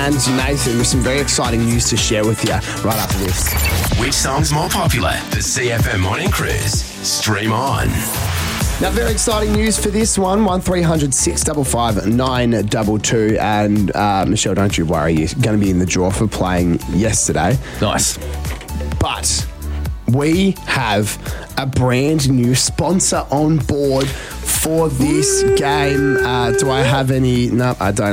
and Nathan with some very exciting news to share with you right after this. Which song's more popular? The CFM Morning Cruise. Stream on. Now, very exciting news for this one. 1300 655 922. And Michelle, don't you worry, you're going to be in the draw for playing yesterday. Nice. But we have a brand new sponsor on board for this game. Do I have any? No, I don't.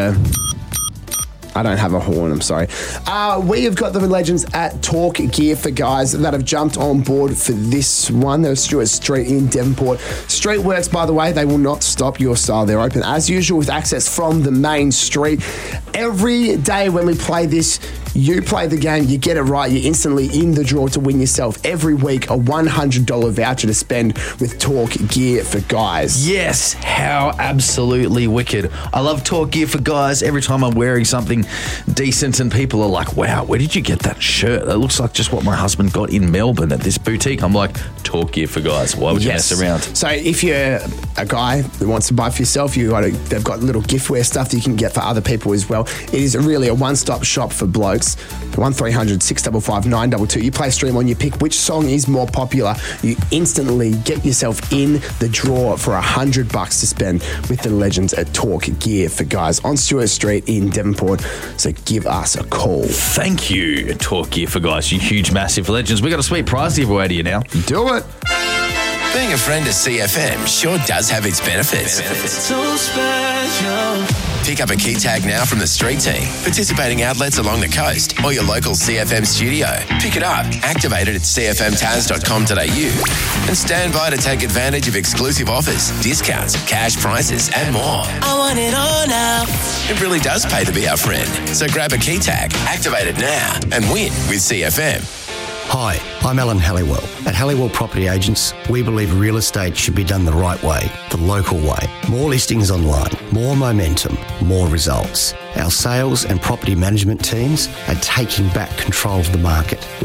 I don't have a horn, I'm sorry. We have got the legends at Talk Gear for Guys that have jumped on board for this one. They're Stuart Street in Devonport. Street works, by the way, they will not stop your style. They're open as usual with access from the main street. Every day when we play this, you play the game, you get it right, you're instantly in the draw to win yourself every week a $100 voucher to spend with Talk Gear for Guys. Yes, how absolutely wicked. I love Talk Gear for Guys. Every time I'm wearing something decent and people are like, wow, where did you get that shirt? That looks like just what my husband got in Melbourne at this boutique. I'm like, Talk Gear for Guys. Why would you mess around? So if you're a guy who wants to buy for yourself, they've got little giftware stuff that you can get for other people as well. It is really a one-stop shop for blokes. 1300 655 922. You play Stream On, you pick which song is more popular. You instantly get yourself in the draw for $100 to spend with the legends at Talk Gear for Guys on Stuart Street in Devonport. So give us a call. Thank you, Talk Gear for Guys, you huge, massive legends. We got a sweet prize to give away to you now. Do it. Being a friend of CFM sure does have its benefits. So special. Pick up a key tag now from the street team, participating outlets along the coast, or your local CFM studio. Pick it up, activate it at cfmtaz.com.au, and stand by to take advantage of exclusive offers, discounts, cash prices, and more. I want it all now. It really does pay to be our friend. So grab a key tag, activate it now, and win with CFM. Hi, I'm Alan Halliwell. At Halliwell Property Agents, we believe real estate should be done the right way, the local way. More listings online, more momentum, more results. Our sales and property management teams are taking back control of the market.